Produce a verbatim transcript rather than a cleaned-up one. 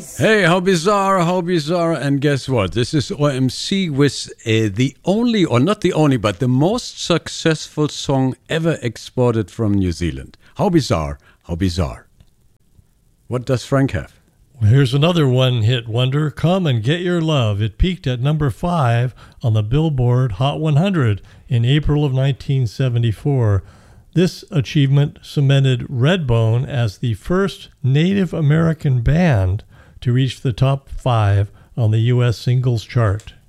Nice. Hey, how bizarre, how bizarre. And guess what? This is O M C with uh, the only, or not the only, but the most successful song ever exported from New Zealand. How bizarre, how bizarre. What does Frank have? Well, here's another one-hit wonder, Come and Get Your Love. It peaked at number five on the Billboard Hot one hundred in April of nineteen seventy-four. This achievement cemented Redbone as the first Native American band to reach the top five on the U S singles chart.